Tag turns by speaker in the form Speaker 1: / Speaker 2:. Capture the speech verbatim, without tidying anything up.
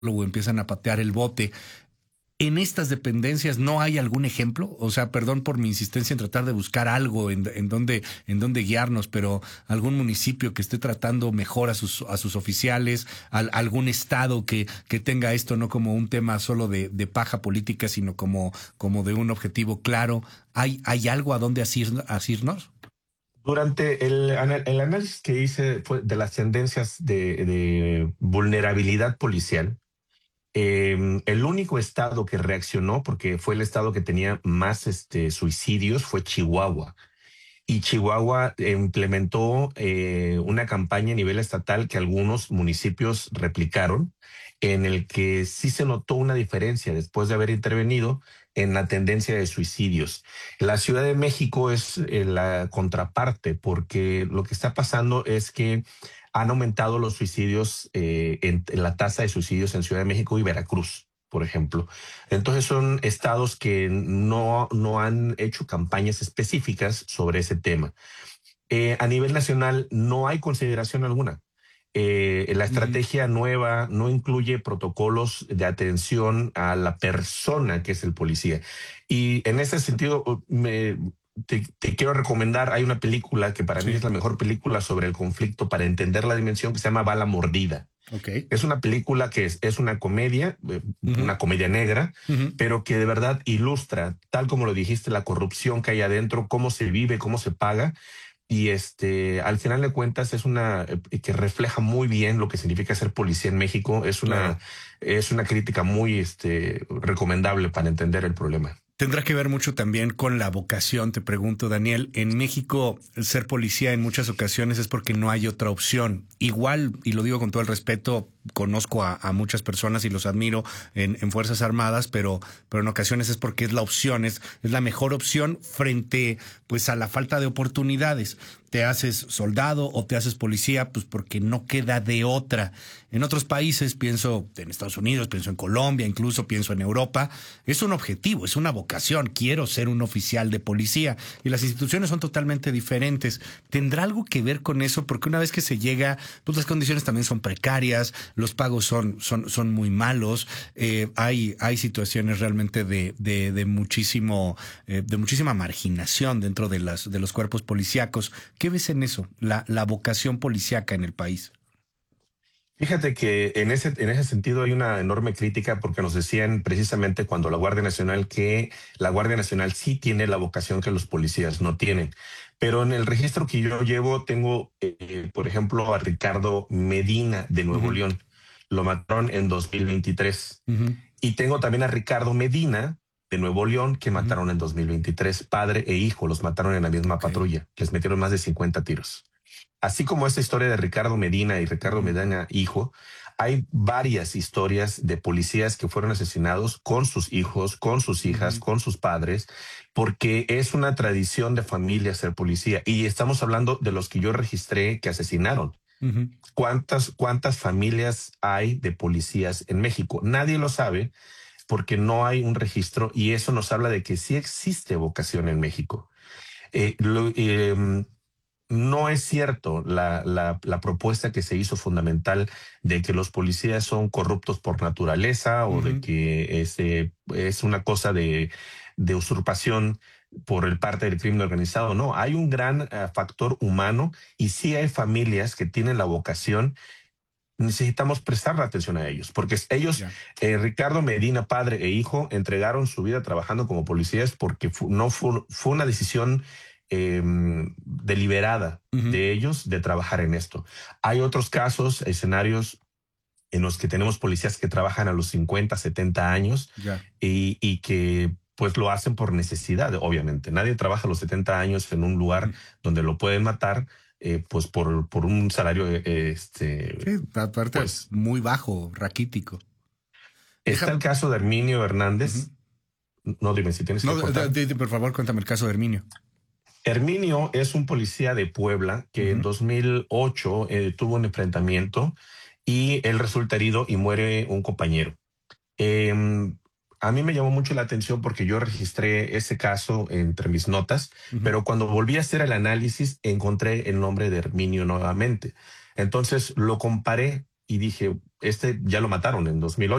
Speaker 1: o empiezan a patear el bote. ¿En estas dependencias no hay algún ejemplo? O sea, perdón por mi insistencia en tratar de buscar algo en, en donde en donde guiarnos, pero algún municipio que esté tratando mejor a sus a sus oficiales, al, algún estado que, que tenga esto no como un tema solo de, de paja política, sino como, como de un objetivo claro. ¿Hay, hay algo a dónde asir, asirnos?
Speaker 2: Durante el, ana- el análisis que hice fue de las tendencias de, de vulnerabilidad policial, eh, el único estado que reaccionó, porque fue el estado que tenía más este, suicidios, fue Chihuahua. Y Chihuahua eh, implementó eh, una campaña a nivel estatal que algunos municipios replicaron, en el que sí se notó una diferencia después de haber intervenido en la tendencia de suicidios. La Ciudad de México es eh, la contraparte, porque lo que está pasando es que han aumentado los suicidios, eh, en, en la tasa de suicidios en Ciudad de México y Veracruz, por ejemplo. Entonces son estados que no, no han hecho campañas específicas sobre ese tema. Eh, a nivel nacional no hay consideración alguna. Eh, la
Speaker 1: Ujú.
Speaker 2: estrategia nueva no incluye protocolos de atención a la persona que es el policía. Y en ese sentido, me, te, te quiero recomendar, hay una película que para mí
Speaker 1: Sí,
Speaker 2: es la mejor película sobre el conflicto para entender la dimensión, que se llama Bala Mordida.
Speaker 1: ok.
Speaker 2: Es una película que es, es una comedia, eh,
Speaker 1: Ujú,
Speaker 2: una comedia negra,
Speaker 1: ujú.
Speaker 2: pero que de verdad ilustra, tal como lo dijiste, la corrupción que hay adentro, cómo se vive, cómo se paga. Y este, al final de cuentas, es una eh, que refleja muy bien lo que significa ser policía en México. Es una,
Speaker 1: Claro.
Speaker 2: es una crítica muy este, recomendable para entender el problema.
Speaker 1: Tendrá que ver mucho también con la vocación, te pregunto, Daniel. En México, el ser policía en muchas ocasiones es porque no hay otra opción. Igual, y lo digo con todo el respeto, conozco a, a muchas personas y los admiro en, en Fuerzas Armadas, pero, pero en ocasiones es porque es la opción, es, es la mejor opción frente pues a la falta de oportunidades. Te haces soldado o te haces policía, pues porque no queda de otra. En otros países, pienso en Estados Unidos, pienso en Colombia, incluso pienso en Europa, es un objetivo, es una vocación. Quiero ser un oficial de policía y las instituciones son totalmente diferentes. ¿Tendrá algo que ver con eso? Porque una vez que se llega, pues las condiciones también son precarias, los pagos son, son, son muy malos, eh, hay, hay situaciones realmente de, de, de muchísimo, eh, de muchísima marginación dentro de las, de los cuerpos policíacos. ¿Qué ves en eso? La, la vocación policíaca en el país.
Speaker 2: Fíjate que en ese, en ese sentido hay una enorme crítica porque nos decían precisamente cuando la Guardia Nacional que la Guardia Nacional sí tiene la vocación que los policías no tienen. Pero en el registro que yo llevo tengo, eh, por ejemplo, a Ricardo Medina de Nuevo
Speaker 1: Ujú,
Speaker 2: León. Lo mataron en dos mil veintitrés.
Speaker 1: ujú,
Speaker 2: Y tengo también a Ricardo Medina de Nuevo León que
Speaker 1: ujú.
Speaker 2: mataron en dos mil veintitrés. Padre e hijo los mataron en la misma
Speaker 1: Ok.
Speaker 2: patrulla. Les metieron más de cincuenta tiros. Así como esta historia de Ricardo Medina y Ricardo
Speaker 1: Ujú,
Speaker 2: Medina, hijo, hay varias historias de policías que fueron asesinados con sus hijos, con sus hijas,
Speaker 1: ujú,
Speaker 2: con sus padres, porque es una tradición de familia ser policía. Y estamos hablando de los que yo registré que asesinaron.
Speaker 1: ujú.
Speaker 2: ¿Cuántas, cuántas familias hay de policías en México? Nadie lo sabe porque no hay un registro y eso nos habla de que sí existe vocación en México. Eh, lo, eh, no es cierto la, la, la propuesta que se hizo fundamental de que los policías son corruptos por naturaleza o de
Speaker 1: Ujú.
Speaker 2: que es, eh, es una cosa de, de usurpación por el parte del crimen organizado. No, hay un gran eh, factor humano y sí hay familias que tienen la vocación. Necesitamos prestar la atención a ellos, porque ellos,
Speaker 1: Ya.
Speaker 2: eh, Ricardo Medina, padre e hijo, entregaron su vida trabajando como policías porque fu- no fue, fue una decisión eh, deliberada
Speaker 1: Ujú.
Speaker 2: de ellos de trabajar en esto. Hay otros casos, escenarios en los que tenemos policías que trabajan a los cincuenta, setenta años
Speaker 1: Ya.
Speaker 2: y, y que pues lo hacen por necesidad, obviamente. Nadie trabaja a los setenta años en un lugar
Speaker 1: Ujú.
Speaker 2: donde lo pueden matar, eh, pues por, por un salario, eh, este,
Speaker 1: Sí, aparte
Speaker 2: pues
Speaker 1: muy bajo, raquítico.
Speaker 2: está el
Speaker 1: Déjame.
Speaker 2: caso de Herminio
Speaker 1: Ujú.
Speaker 2: Hernández. No, dime si tienes
Speaker 1: No,
Speaker 2: que
Speaker 1: de-
Speaker 2: cortar.
Speaker 1: de- de- por favor, cuéntame el caso de Herminio.
Speaker 2: Herminio es un policía de Puebla que en
Speaker 1: Ujú.
Speaker 2: dos mil ocho eh, tuvo un enfrentamiento y él resulta herido y muere un compañero. Eh, a mí me llamó mucho la atención porque yo registré ese caso entre mis notas,
Speaker 1: Ujú.
Speaker 2: pero cuando volví a hacer el análisis encontré el nombre de Herminio nuevamente. Entonces lo comparé y dije, este ya lo mataron en dos mil ocho.